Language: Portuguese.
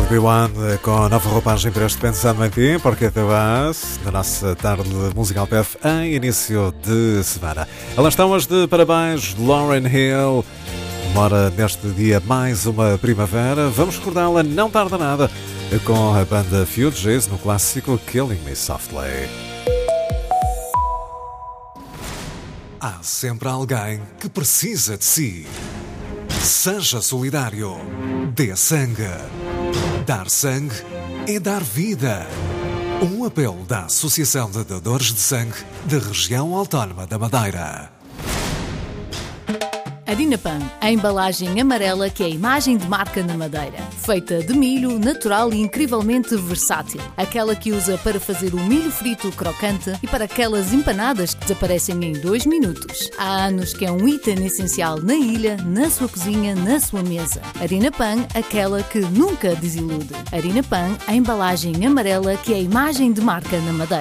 LB1 com a nova roupagem para este Pensando em Ti, porque te vas, na nossa tarde musical PF em início de semana. Elas estão as de parabéns, Lauryn Hill. Mora neste dia mais uma primavera. Vamos recordá-la, não tarda nada, com a banda Fugees no clássico Killing Me Softly. Há sempre alguém que precisa de si. Seja solidário. Dê sangue. Dar sangue é dar vida. Um apelo da Associação de Doadores de Sangue da Região Autónoma da Madeira. Adinapan, a embalagem amarela que é a imagem de marca na Madeira. Feita de milho, natural e incrivelmente versátil. Aquela que usa para fazer o milho frito crocante e para aquelas empanadas que desaparecem em 2 minutos. Há anos que é um item essencial na ilha, na sua cozinha, na sua mesa. Adinapan, aquela que nunca desilude. Adinapan, a embalagem amarela que é a imagem de marca na Madeira.